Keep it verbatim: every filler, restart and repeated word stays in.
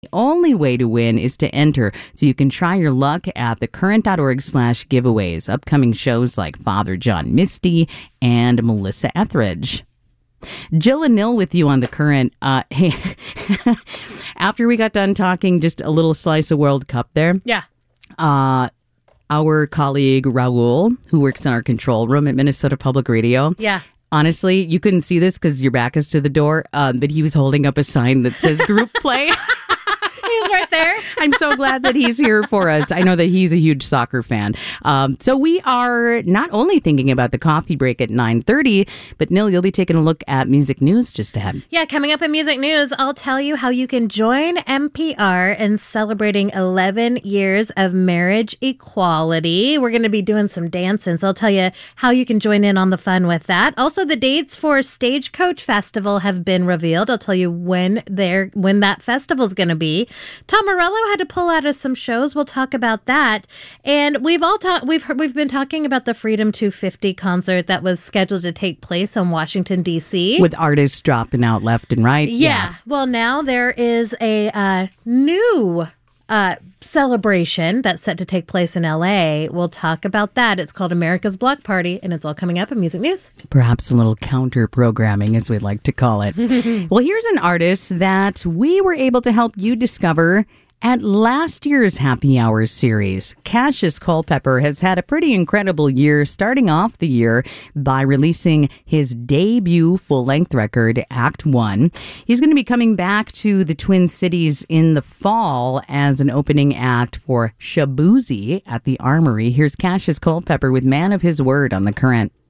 The only way to win is to enter, so you can try your luck at thecurrent.org slash giveaways. Upcoming shows like Father John Misty and Melissa Etheridge. Jill and Nil with you on The Current. Uh, hey, after we got done talking just a little slice of World Cup there. Yeah. Uh, our colleague Raul, who works in our control room at Minnesota Public Radio. Yeah. Honestly, you couldn't see this because your back is to the door, um, but he was holding up a sign that says group play. He was right there. I'm so glad that he's here for us. I know that he's a huge soccer fan. Um, so we are not only thinking about the coffee break at nine thirty, but Nil, you'll be taking a look at music news just ahead. Yeah, coming up in music news, I'll tell you how you can join N P R in celebrating eleven years of marriage equality. We're going to be doing some dancing, so I'll tell you how you can join in on the fun with that. Also, the dates for Stagecoach Festival have been revealed. I'll tell you when they're when that festival is going to be. Tom Morello had to pull out of some shows. We'll talk about that. And we've all talked we've we've been talking about the Freedom two fifty concert that was scheduled to take place in Washington, D C With artists dropping out left and right. Yeah. yeah. Well, now there is a uh, new uh, celebration that's set to take place in L A. We'll talk about that. It's called America's Block Party, and it's all coming up in music news. Perhaps a little counter programming, as we'd like to call it. Well, here's an artist that we were able to help you discover at last year's Happy Hours series. Cassius Culpepper has had a pretty incredible year, starting off the year by releasing his debut full-length record, Act One. He's going to be coming back to the Twin Cities in the fall as an opening act for Shaboozey at the Armory. Here's Cassius Culpepper with Man of His Word on The Current.